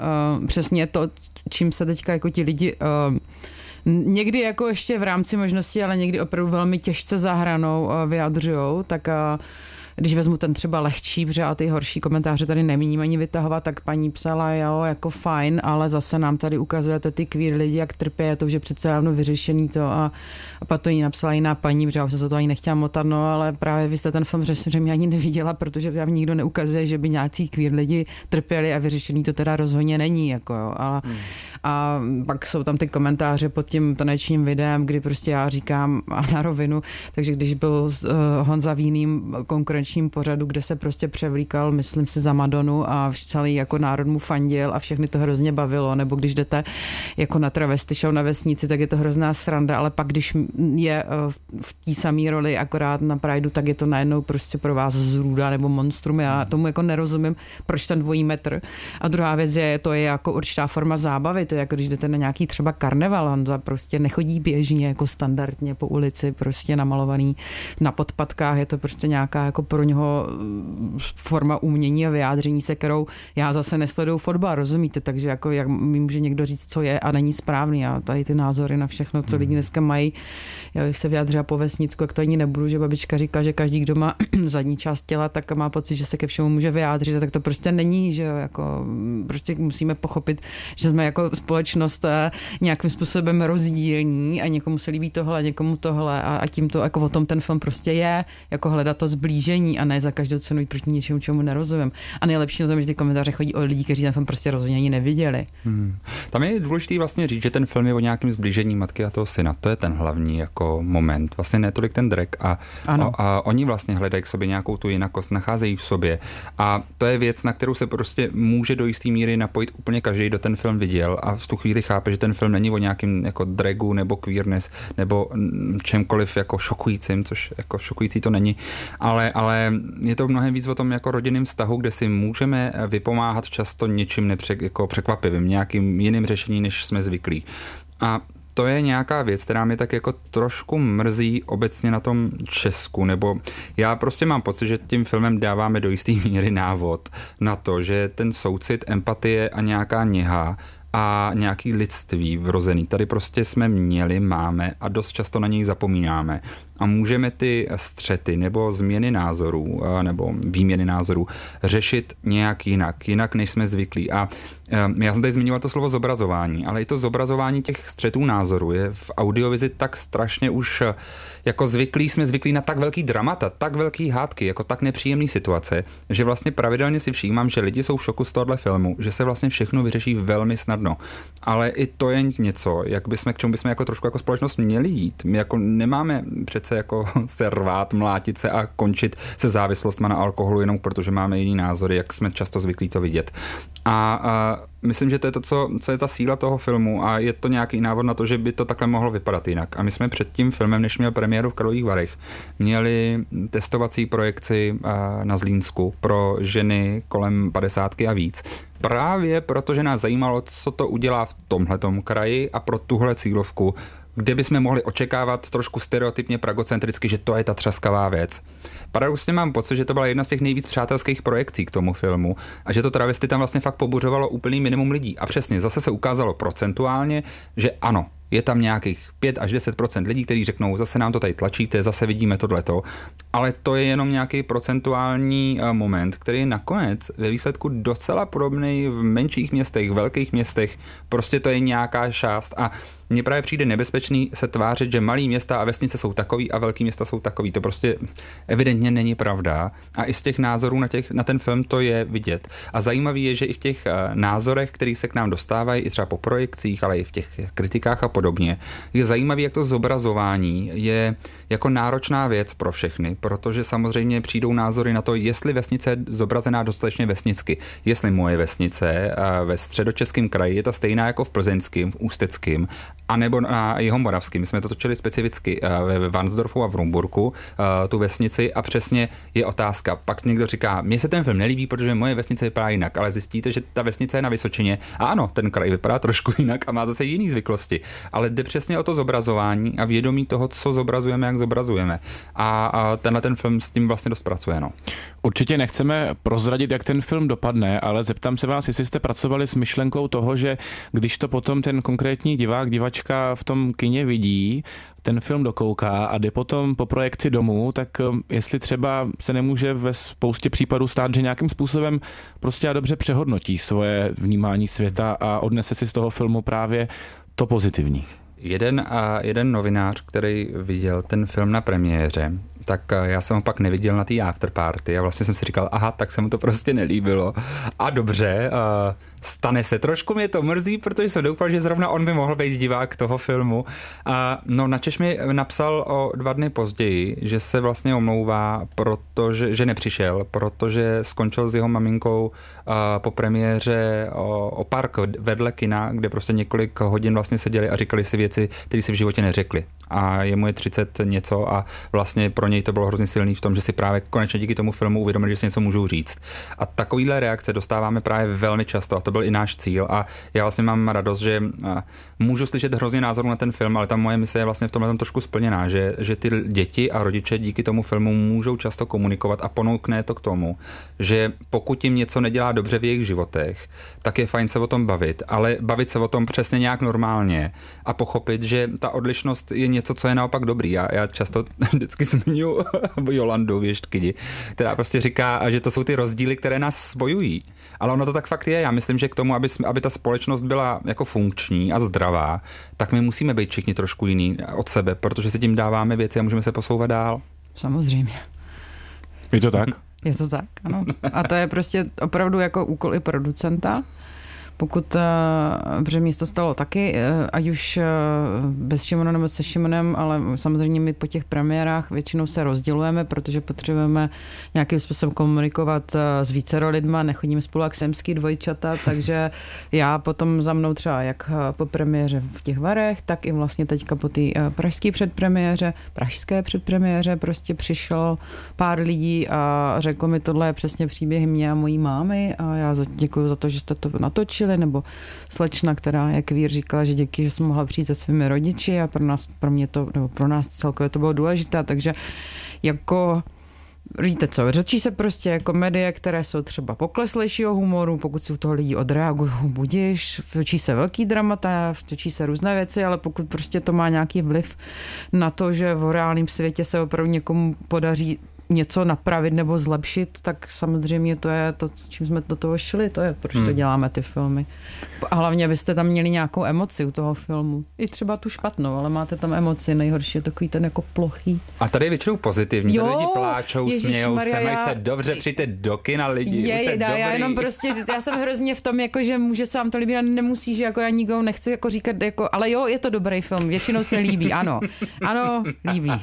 přesně to, čím se teďka jako ti lidi někdy jako ještě v rámci možností, ale někdy opravdu velmi těžce za hranou vyjadřujou, tak když vezmu ten třeba lehčí, protože a ty horší komentáře tady nemíním ani vytahovat, tak paní psala, jo, jako fajn, ale zase nám tady ukazujete ty queer lidi, jak trpí, je to už je přece dávno vyřešený to a pak to jí napsala jiná paní, protože já už se to ani nechtěla motat, no, ale právě vy jste ten film mě ani neviděla, protože tam nikdo neukazuje, že by nějací queer lidi trpěli a vyřešený to teda rozhodně není, jako jo, ale a pak jsou tam ty komentáře pod tím tanečním videem, kdy prostě já říkám a na rovinu, takže když byl Honza v jiným konkurenčním pořadu, kde se prostě převlíkal, myslím si, za Madonu a celý jako národ mu fandil a všechny to hrozně bavilo, nebo když jdete jako na travesty show na vesnici, tak je to hrozná sranda, ale pak když je v té samé roli akorát na Prideu, tak je to najednou prostě pro vás zrůda nebo monstrum. Já tomu jako nerozumím, proč ten dvojí metr. A druhá věc je, to je jako určitá forma zábavy, to je jako když jdete na nějaký třeba karneval, Honza prostě nechodí běžně jako standardně po ulici, prostě namalovaný na podpatkách, je to prostě nějaká jako pro něho forma umění a vyjádření se, kterou já zase nesleduju fotbal, rozumíte? Takže jako jak mi může někdo říct, co je a není správný. A tady ty názory na všechno, co lidi dneska mají, já bych se vyjádřila po vesnicku, jak to ani nebudu, že babička říká, že každý, kdo má zadní část těla, tak má pocit, že se ke všemu může vyjádřit, tak to prostě není, že jo, jako prostě musíme pochopit, že jsme jako společnost nějakým způsobem rozdílní a někomu se líbí tohle, někomu tohle a tím to jako o tom ten film prostě je, jako hledat to zblížení a ne za každou cenu jít proti něčemu, čemu nerozumím. A nejlepší na tom, že ty komentáře chodí o lidi, kteří ten film prostě rozhodně ani neviděli. Tam je důležité vlastně říct, že ten film je o nějakém zblížení matky a toho syna. To je ten hlavní jako moment. Vlastně ne tolik ten drag a oni vlastně hledají k sobě nějakou tu jinakost, nacházejí v sobě. A to je věc, na kterou se prostě může do jisté míry napojit úplně každý, kdo ten film viděl a v tu chvíli chápe, že ten film není o nějakém jako dragu nebo queerness nebo čemkoliv jako šokujícím, což jako šokující to není, ale je to mnohem víc o tom jako rodinném vztahu, kde si můžeme vypomáhat často něčím jako překvapivým, nějakým jiným řešením, než jsme zvyklí. A to je nějaká věc, která mě tak jako trošku mrzí obecně na tom Česku, nebo já prostě mám pocit, že tím filmem dáváme do jisté míry návod na to, že ten soucit, empatie a nějaká něha a nějaký lidství vrozený. Tady prostě jsme měli, máme a dost často na něj zapomínáme. A můžeme ty střety nebo změny názorů nebo výměny názorů řešit nějak jinak, než jsme zvyklí. A já jsem tady zmiňoval to slovo zobrazování, ale i to zobrazování těch střetů názorů je v audiovizi tak strašně už jako jsme zvyklí na tak velký dramata, tak velký hádky, jako tak nepříjemný situace, že vlastně pravidelně si všímám, že lidi jsou v šoku z tohohle filmu, že se vlastně všechno vyřeší velmi snadno. Ale i to je něco, k čemu bychom jako trošku jako společnost měli jít. My jako nemáme přece jako se rvát, mlátit se a končit se závislostma na alkoholu jenom protože máme jiný názory, jak jsme často zvyklí to vidět. A myslím, že to je to, co je ta síla toho filmu a je to nějaký návod na to, že by to takhle mohlo vypadat jinak. A my jsme před tím filmem, než měl premiéru v Karlových Varech, měli testovací projekci na Zlínsku pro ženy kolem 50 a víc. Právě protože nás zajímalo, co to udělá v tomhletom kraji a pro tuhle cílovku, kde bychom mohli očekávat trošku stereotypně pragocentricky, že to je ta třaskavá věc. Paradoxně mám pocit, že to byla jedna z těch nejvíc přátelských projekcí k tomu filmu a že to travesty tam vlastně fakt pobuřovalo úplný minimum lidí. A přesně, zase se ukázalo procentuálně, že ano, je tam nějakých 5 až 10% lidí, kteří řeknou, zase nám to tady tlačíte, zase vidíme tohleto, ale to je jenom nějaký procentuální moment, který je nakonec ve výsledku docela podobný v menších městech, velkých městech, prostě to je nějaká část a mně právě přijde nebezpečný se tvářit, že malý města a vesnice jsou takový a velký města jsou takový. To prostě evidentně není pravda. A i z těch názorů na ten film to je vidět. A zajímavý je, že i v těch názorech, které se k nám dostávají, i třeba po projekcích, ale i v těch kritikách a podobně, je zajímavý, jak to zobrazování je jako náročná věc pro všechny, protože samozřejmě přijdou názory na to, jestli vesnice je zobrazená dostatečně vesnicky. Jestli moje vesnice ve Středočeském kraji je ta stejná jako v Plzeňském, v Ústeckém, anebo na Jihomoravském. My jsme to točili specificky ve Varnsdorfu a v Rumburku, tu vesnici a přesně je otázka. Pak někdo říká, mně se ten film nelíbí, protože moje vesnice vypadá jinak, ale zjistíte, že ta vesnice je na Vysočině a ano, ten kraj vypadá trošku jinak a má zase jiný zvyklosti, ale jde přesně o to zobrazování a vědomí toho, co zobrazujeme, jak zobrazujeme. A tenhle ten film s tím vlastně dost pracuje. No. Určitě nechceme prozradit, jak ten film dopadne, ale zeptám se vás, jestli jste pracovali s myšlenkou toho, že když to potom ten konkrétní divák, divačka v tom kině vidí, ten film dokouká a jde potom po projekci domů, tak jestli třeba se nemůže ve spoustě případů stát, že nějakým způsobem prostě a dobře přehodnotí svoje vnímání světa a odnese si z toho filmu právě to pozitivní. Jeden novinář, který viděl ten film na premiéře, tak já jsem ho pak neviděl na té afterparty a vlastně jsem si říkal, aha, tak se mu to prostě nelíbilo. A dobře, stane se. Trošku mě to mrzí, protože jsem doufal, že zrovna on by mohl být divák toho filmu. No, načež mi napsal o 2 dny později, že se vlastně omlouvá, že nepřišel, protože skončil s jeho maminkou po premiéře o park vedle kina, kde prostě několik hodin vlastně seděli a říkali si věci, které si v životě neřekli. A jemu je 30 něco a vlastně pro něj to bylo hrozně silný v tom, že si právě konečně díky tomu filmu uvědomili, že si něco můžou říct. A takovýhle reakce dostáváme právě velmi často a to byl i náš cíl a já vlastně mám radost, že můžu slyšet hrozně názorů na ten film, ale ta moje mise je vlastně v tomhle trošku splněná, že ty děti a rodiče díky tomu filmu můžou často komunikovat a ponoukne to k tomu, že pokud jim něco nedělá dobře v jejich životech, tak je fajn se o tom bavit, ale bavit se o tom přesně nějak normálně a pochopit, že ta odlišnost je něco, co je naopak dobrý. Já často vždycky zmiňuji Jolandu Věštkyni, která prostě říká, že to jsou ty rozdíly, které nás spojují. Ale ono to tak fakt je. Já myslím, že k tomu, aby ta společnost byla jako funkční a zdravá, tak my musíme být všichni trošku jiný od sebe, protože si tím dáváme věci a můžeme se posouvat dál. Samozřejmě. Je to tak? Je to tak, ano. A to je prostě opravdu jako úkol i producenta. Pokud, protože mě to stalo taky, ať už bez Šimona nebo se Šimonem, ale samozřejmě my po těch premiérách většinou se rozdělujeme, protože potřebujeme nějakým způsobem komunikovat s vícero lidma, nechodíme spolu jak semský dvojčata, takže já potom za mnou třeba jak po premiéře v těch Varech, tak i vlastně teďka po té pražské předpremiéře prostě přišel pár lidí a řekl mi, tohle je přesně příběh mě a mojí mámy a já děkuju za to, že jste to natočili, nebo slečna, která, jak Vír, říkala, že díky, že jsem mohla přijít se svými rodiči a pro nás celkově to bylo důležité, takže jako víte co, řečí se prostě komedie, které jsou třeba pokleslejšího humoru, pokud si u toho lidi odreagují, budíš, točí se velký dramata, točí se různé věci, ale pokud prostě to má nějaký vliv na to, že v reálném světě se opravdu někomu podaří něco napravit nebo zlepšit, tak samozřejmě to je to, s čím jsme do toho šli, to je, proč to děláme ty filmy. A hlavně byste tam měli nějakou emoci u toho filmu. I třeba tu špatnou, ale máte tam emoci, nejhorší je takový ten jako plochý. A tady je většinou pozitivní, tady lidi pláčou, smějou se, mají se dobře, přijďte do kina lidi. Já jenom prostě, já jsem hrozně v tom, jako, že může se vám to líbit a nemusí, že jako já nikomu nechci jako říkat, jako, ale jo, je to dobrý film, většinou se líbí, ano, líbí.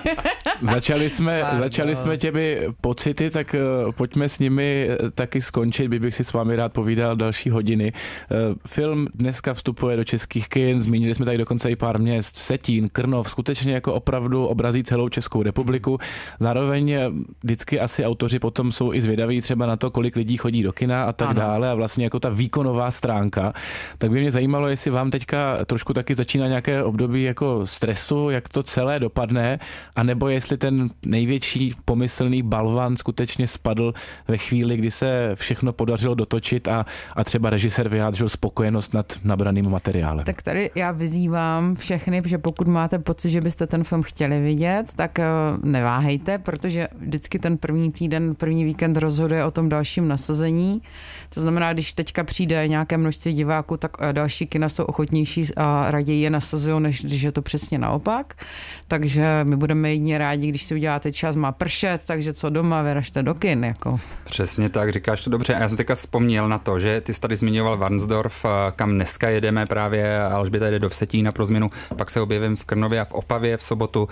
Začali jsme těmi pocity, tak pojďme s nimi taky skončit, bych si s vámi rád povídal další hodiny. Film dneska vstupuje do českých kin, zmínili jsme tady dokonce i pár měst, Vsetín, Krnov, skutečně jako opravdu obrazí celou Českou republiku. Zároveň vždycky asi autoři potom jsou i zvědaví třeba na to, kolik lidí chodí do kina a tak dále a vlastně jako ta výkonová stránka. Tak by mě zajímalo, jestli vám teďka trošku taky začíná nějaké období jako stresu, jak to celé dopadne, anebo jestli ten největší pomyslný balvan skutečně spadl ve chvíli, kdy se všechno podařilo dotočit a třeba režisér vyjádřil spokojenost nad nabraným materiálem. Tak tady já vyzývám všechny, že pokud máte pocit, že byste ten film chtěli vidět, tak neváhejte, protože vždycky ten první víkend rozhoduje o tom dalším nasazení. To znamená, když teďka přijde nějaké množství diváků, tak další kina jsou ochotnější a raději je nasazují, než když je to přesně naopak. Takže my budeme jedině rádi, když si uděláte čas, má pršet, takže co doma, vyražte do kin. Jako. Přesně tak, říkáš to dobře. A já jsem teďka vzpomněl na to, že ty jsi tady zmiňoval Varnsdorf, kam dneska jedeme právě, Alžběta jede do Vsetína pro změnu, pak se objevím v Krnově a v Opavě v sobotu.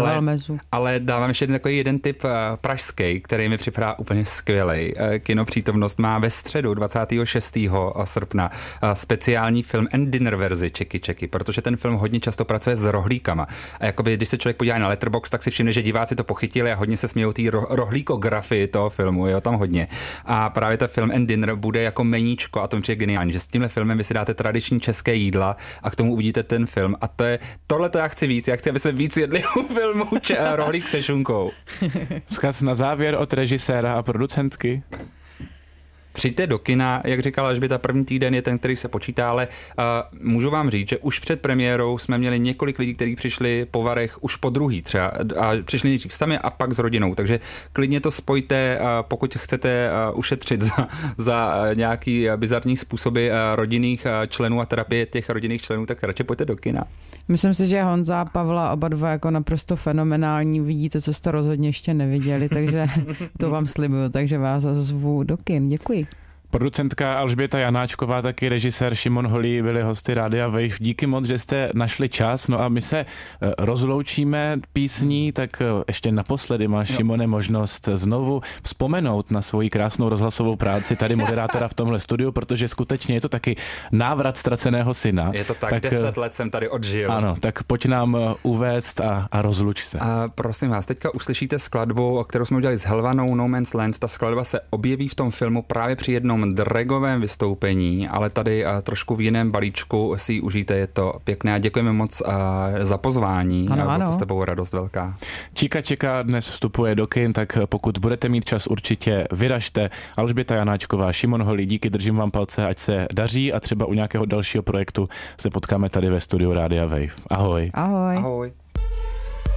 Ale dávám ještě jeden tip pražský, který mi připadá úplně skvělej. Kinopřítomnost má ve středu středu 26. srpna speciální film and dinner verzi Čeky, protože ten film hodně často pracuje s rohlíkama. A jakoby, když se člověk podívá na Letterboxd, tak si všimne, že diváci to pochytili a hodně se smějou té rohlíkografii toho filmu, je tam hodně. A právě ten film and dinner bude jako meníčko a to mi přijde geniální, že s tímhle filmem vy si dáte tradiční české jídla a k tomu uvidíte ten film. A tohle to já chci víc. Já chci, aby jsme víc jedli u filmu Rohlík se šunkou. Vzkaz na závěr od režiséra a producentky. Přijďte do kina, jak říkala Alžběta, první týden je ten, který se počítá, ale můžu vám říct, že už před premiérou jsme měli několik lidí, kteří přišli po varech už po druhý třeba a přišli nejdřív sami a pak s rodinou, takže klidně to spojte, pokud chcete ušetřit za nějaký bizarní způsoby rodinných členů a terapie těch rodinných členů, tak radši pojďte do kina. Myslím si, že Honza a Pavla oba dva jako naprosto fenomenální, vidíte, co jste rozhodně ještě neviděli, takže to vám slibuju, takže vás zvu do kin. Děkuji. Producentka Alžběta Janáčková, taky režisér Šimon Holý byli hosty Rádia Wave. Díky moc, že jste našli čas. No a my se rozloučíme písní, tak ještě naposledy máš, Šimone, možnost znovu vzpomenout na svoji krásnou rozhlasovou práci tady moderátora v tomhle studiu, protože skutečně je to taky návrat ztraceného syna. Je to tak 10 let jsem tady odžil. Ano, tak pojď nám uvést a rozluč se. Prosím vás, teďka uslyšíte skladbu, kterou jsme udělali s Helvanou No Man's Land. Ta skladba se objeví v tom filmu právě při jednom dragovém vystoupení, ale tady trošku v jiném balíčku si ji užijte, je to pěkné a děkujeme moc za pozvání. Ano. To s tebou radost velká. Čika dnes vstupuje do kin, tak pokud budete mít čas, určitě vyražte. Alžběta Janáčková, Šimon Holý, díky, držím vám palce, ať se daří a třeba u nějakého dalšího projektu se potkáme tady ve studiu Rádia Wave. Ahoj. Ahoj. Ahoj.